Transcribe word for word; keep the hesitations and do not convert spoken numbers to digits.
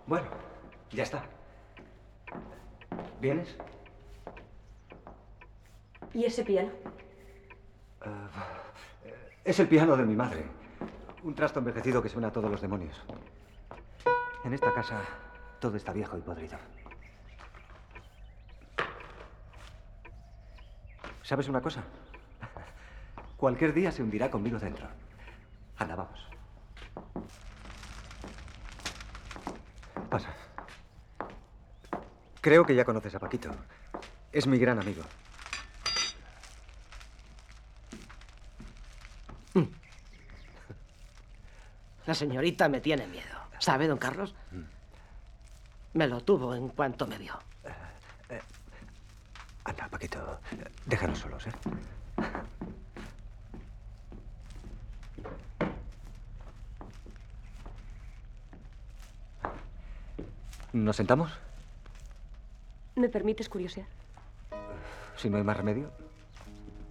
Bueno, ya está. ¿Vienes? ¿Y ese piano? Uh, es el piano de mi madre. Un trasto envejecido que suena a todos los demonios. En esta casa todo está viejo y podrido. ¿Sabes una cosa? Cualquier día se hundirá conmigo dentro. Anda, vamos. Pasa. Creo que ya conoces a Paquito. Es mi gran amigo. La señorita me tiene miedo. ¿Sabe, don Carlos? Me lo tuvo en cuanto me vio. Eh, eh, anda, Paquito. Déjanos solos, ¿eh? ¿Nos sentamos? ¿Me permites curiosear? Si no hay más remedio.